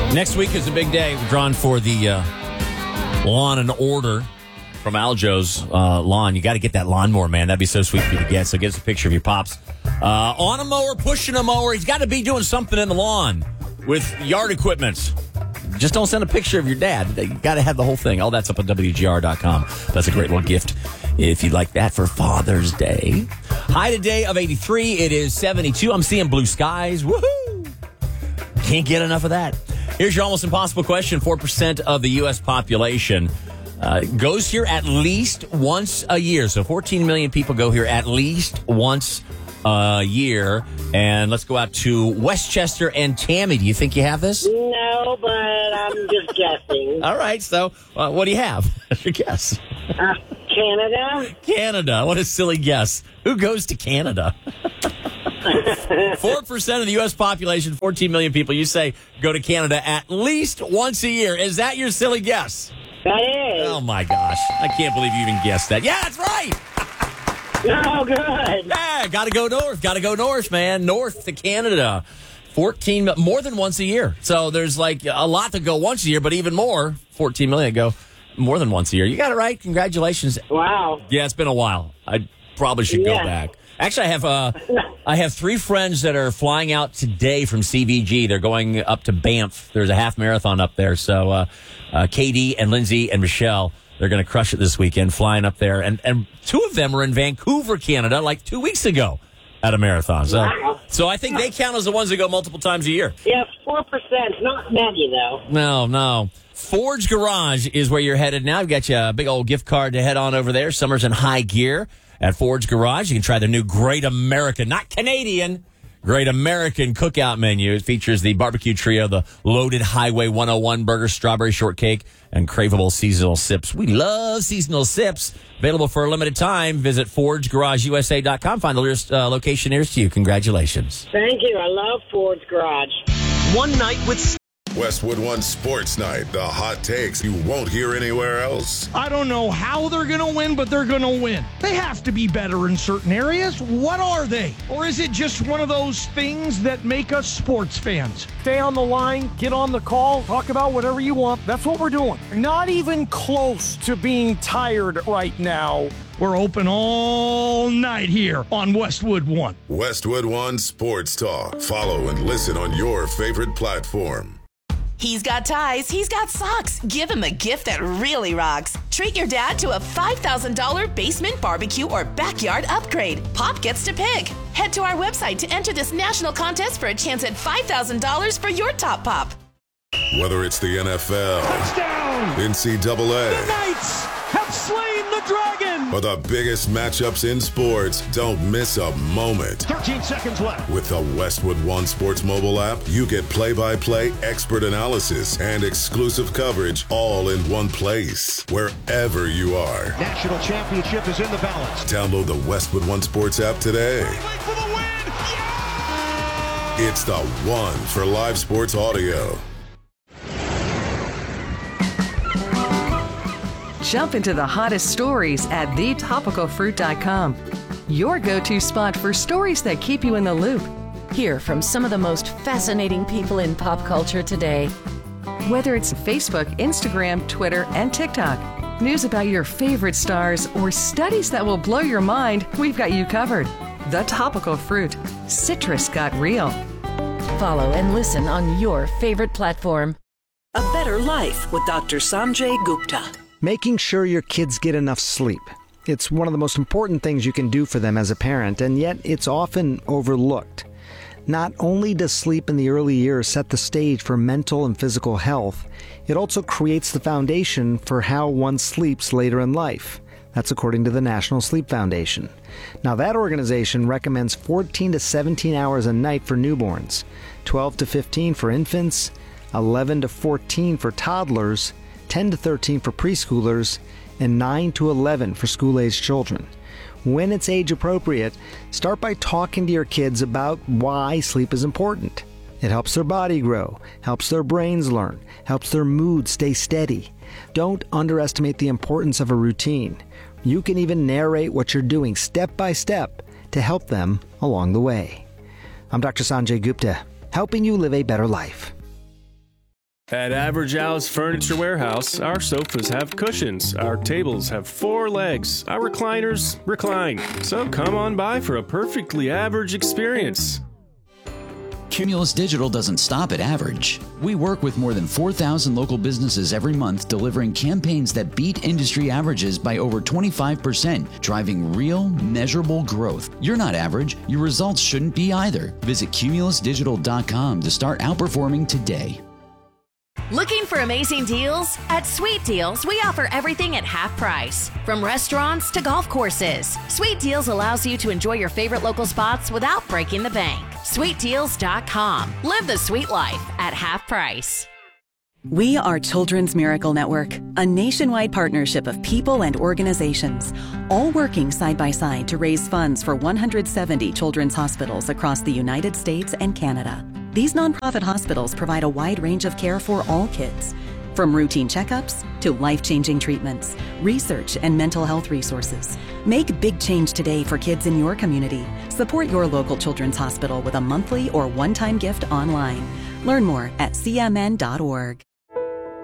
Next week is a big day. We're drawn for the Lawn and Order from Aljo's lawn. You got to get that lawnmower, man. That'd be so sweet for you to get. So get us a picture of your pops. On a mower, pushing a mower. He's got to be doing something in the lawn with yard equipment. Just don't send a picture of your dad. You got to have the whole thing. All that's up at WGR.com. That's a great little gift if you'd like that for Father's Day. High today of 83. It is 72. I'm seeing blue skies. Woohoo! Can't get enough of that. Here's your almost impossible question. 4% of the U.S. population goes here at least once a year. So 14 million people go here at least once a year. And let's go out to Westchester and Tammy. Do you think you have this? No, but I'm just guessing. All right. So what do you have? What's your guess? Canada? Canada. What a silly guess. Who goes to Canada? 4% of the U.S. population, 14 million people, you say go to Canada at least once a year. Is that your silly guess? That is. Oh, my gosh. I can't believe you even guessed that. Yeah, that's right. Oh, good. Yeah, got to go north. Got to go north, man. North to Canada. 14, more than once a year. So there's like a lot to go once a year, but even more, 14 million go more than once a year. You got it right. Congratulations. Wow. Yeah, it's been a while. I probably should go back. Actually, I have 3 friends that are flying out today from CVG. They're going up to Banff. There's a half marathon up there. So Katie and Lindsay and Michelle, they're going to crush it this weekend, flying up there. And 2 of them were in Vancouver, Canada, like 2 weeks ago at a marathon. So I think they count as the ones that go multiple times a year. Yeah, 4%. Not many, though. No. Forge Garage is where you're headed now. We've got you a big old gift card to head on over there. Summer's in high gear at Forge Garage. You can try their new Great American, not Canadian, Great American cookout menu. It features the barbecue trio, the loaded Highway 101 burger, strawberry shortcake, and craveable seasonal sips. We love seasonal sips. Available for a limited time. Visit ForgeGarageUSA.com. Find the nearest location nearest to you. Congratulations. Thank you. I love Ford's Garage. One night with Westwood One Sports Night. The hot takes you won't hear anywhere else. I don't know how they're going to win, but they're going to win. They have to be better in certain areas. What are they? Or is it just one of those things that make us sports fans? Stay on the line, get on the call, talk about whatever you want. That's what we're doing. Not even close to being tired right now. We're open all night here on Westwood One. Westwood One Sports Talk. Follow and listen on your favorite platform. He's got ties, he's got socks. Give him a gift that really rocks. Treat your dad to a $5,000 basement barbecue or backyard upgrade. Pop gets to pick. Head to our website to enter this national contest for a chance at $5,000 for your top pop. Whether it's the NFL, Touchdown! NCAA, The Knights have slain the dragon! or the biggest matchups in sports, don't miss a moment. 13 seconds left. With the Westwood One Sports mobile app, you get play-by-play expert analysis and exclusive coverage all in one place, wherever you are. National championship is in the balance. Download the Westwood One Sports app today. For the win! Yeah! It's the one for live sports audio. Jump into the hottest stories at thetopicalfruit.com. Your go-to spot for stories that keep you in the loop. Hear from some of the most fascinating people in pop culture today. Whether it's Facebook, Instagram, Twitter, and TikTok, news about your favorite stars, or studies that will blow your mind, we've got you covered. The Topical Fruit. Citrus got real. Follow and listen on your favorite platform. A Better Life with Dr. Sanjay Gupta. Making sure your kids get enough sleep. It's one of the most important things you can do for them as a parent, and yet it's often overlooked. Not only does sleep in the early years set the stage for mental and physical health, it also creates the foundation for how one sleeps later in life. That's according to the National Sleep Foundation. Now, that organization recommends 14 to 17 hours a night for newborns, 12 to 15 for infants, 11 to 14 for toddlers, 10 to 13 for preschoolers, and 9 to 11 for school-aged children. When it's age appropriate, start by talking to your kids about why sleep is important. It helps their body grow, helps their brains learn, helps their mood stay steady. Don't underestimate the importance of a routine. You can even narrate what you're doing step by step to help them along the way. I'm Dr. Sanjay Gupta, helping you live a better life. At Average Al's Furniture Warehouse, our sofas have cushions, our tables have 4 legs, our recliners recline. So come on by for a perfectly average experience. Cumulus Digital doesn't stop at average. We work with more than 4,000 local businesses every month, delivering campaigns that beat industry averages by over 25%, driving real, measurable growth. You're not average. Your results shouldn't be either. Visit cumulusdigital.com to start outperforming today. Looking for amazing deals? At Sweet Deals, we offer everything at half price. From restaurants to golf courses, Sweet Deals allows you to enjoy your favorite local spots without breaking the bank. SweetDeals.com. Live the sweet life at half price. We are Children's Miracle Network, a nationwide partnership of people and organizations, all working side by side to raise funds for 170 children's hospitals across the United States and Canada. These nonprofit hospitals provide a wide range of care for all kids, from routine checkups to life-changing treatments, research, and mental health resources. Make big change today for kids in your community. Support your local children's hospital with a monthly or one-time gift online. Learn more at cmn.org.